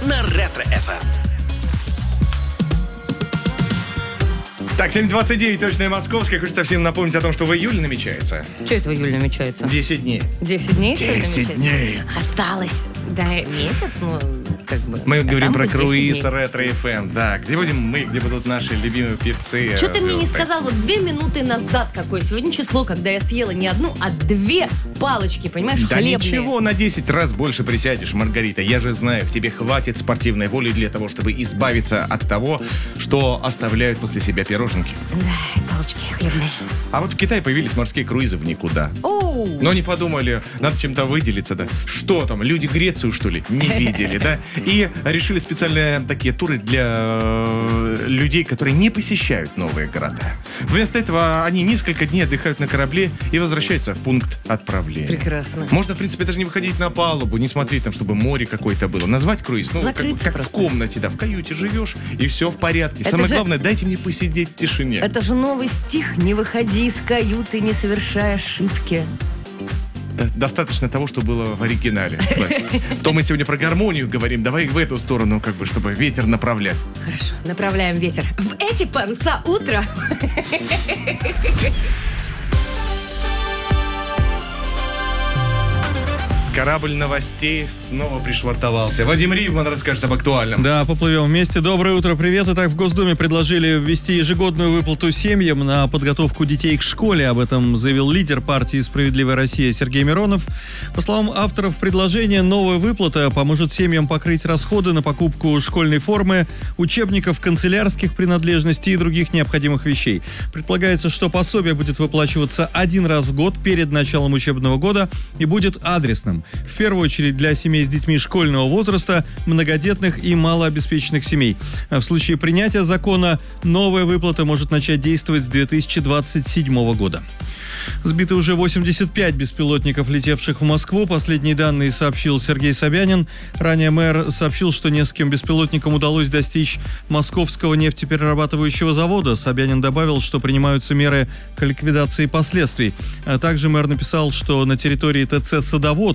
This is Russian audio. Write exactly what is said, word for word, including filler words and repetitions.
на Ретро-эф эм. Так, семь двадцать девять, точное московское. Хочется всем напомнить о том, что в июле намечается. Что это в июле намечается? десять дней. десять дней, что ли, десять намечается? дней. Осталось. Да, месяц, ну, как бы. Мы а говорим там про будет круиз десять дней. Ретро-эф эм. Да, где будем мы, где будут наши любимые певцы. Что ты мне не звезды. сказал вот две минуты назад, какое сегодня число, когда я съела не одну, а две палочки, понимаешь, Да хлебные. ничего, на десять раз больше присядешь, Маргарита. Я же знаю, в тебе хватит спортивной воли для того, чтобы избавиться от того, что оставляют после себя пироженки. Да, палочки хлебные. А вот в Китае появились морские круизы в никуда. Оу. Но не подумали, надо чем-то выделиться, да. Что там, люди Грецию, что ли, не видели, да? И решили специальные такие туры для э, людей, которые не посещают новые города. Вместо этого они несколько дней отдыхают на корабле и возвращаются в пункт отправления. Прекрасно. Можно, в принципе, даже не выходить на палубу, не смотреть там, чтобы море какое-то было. Назвать круиз, ну, как, Закрыться как в просто. комнате, да, в каюте живешь, и все в порядке. Это Самое же- главное, дайте мне посидеть в тишине. Это же новый стих. Не выходи из каюты, не совершай ошибки. Д- Достаточно того, что было в оригинале. Классика. То мы сегодня про гармонию говорим, давай в эту сторону, как бы, чтобы ветер направлять. Хорошо, направляем ветер в эти паруса утра. Корабль новостей снова пришвартовался. Вадим Ривман расскажет об актуальном. Да, поплывем вместе. Доброе утро, привет. Итак, в Госдуме предложили ввести ежегодную выплату семьям на подготовку детей к школе. Об этом заявил лидер партии «Справедливая Россия» Сергей Миронов. По словам авторов предложения, новая выплата поможет семьям покрыть расходы на покупку школьной формы, учебников, канцелярских принадлежностей и других необходимых вещей. Предполагается, что пособие будет выплачиваться один раз в год перед началом учебного года и будет адресным. В первую очередь для семей с детьми школьного возраста, многодетных и малообеспеченных семей. В случае принятия закона новая выплата может начать действовать с две тысячи двадцать седьмого года. Сбиты уже восемьдесят пять беспилотников, летевших в Москву. Последние данные сообщил Сергей Собянин. Ранее мэр сообщил, что нескольким беспилотникам удалось достичь московского нефтеперерабатывающего завода. Собянин добавил, что принимаются меры к ликвидации последствий. А также мэр написал, что на территории ТЦ «Садовод»